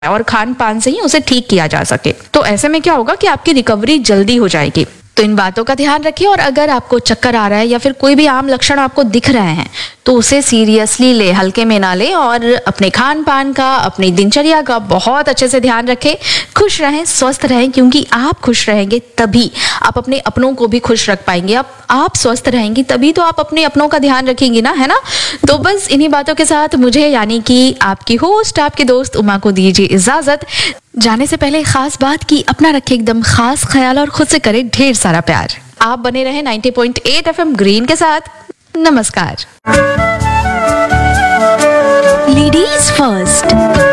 और खान पान से ही उसे ठीक किया जा सके। तो ऐसे में क्या होगा कि आपकी रिकवरी जल्दी हो जाएगी। तो इन बातों का ध्यान रखिए, और अगर आपको चक्कर आ रहा है या फिर कोई भी आम लक्षण आपको दिख रहे हैं तो उसे सीरियसली ले, हल्के में ना ले, और अपने खान पान का, अपनी दिनचर्या का बहुत अच्छे से ध्यान रखें। खुश रहें, स्वस्थ रहें, क्योंकि आप खुश रहेंगे तभी आप अपने अपनों को भी खुश रख पाएंगे। आप स्वस्थ रहेंगी तभी तो आप अपने अपनों का ध्यान रखेंगी ना, है ना। तो बस इन्हीं बातों के साथ मुझे, यानी कि आपकी होस्ट, आपकी दोस्त उमा को दीजिए इजाजत। जाने से पहले खास बात कि अपना रखें एकदम खास ख्याल और खुद से करें ढेर सारा प्यार। आप बने रहें 90.8 FM ग्रीन के साथ। नमस्कार। Ladies first.